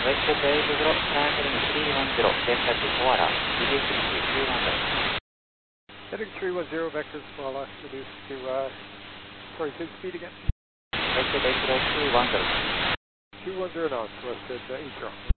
West Bay Bureau, Handling 310, contact Koala, reduce to 310. Heading 310, vectors Koala, reduce to, sorry, say speed again. West Bay Bureau 210. 210 knots, West at 8 drop.